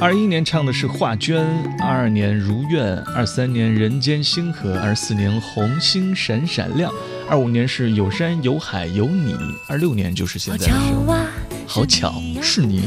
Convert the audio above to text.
21年唱的是画娟，22年如愿，23年人间星河，24年红星闪闪亮，25年是有山有海有你，26年就是现在的时候。好巧是你。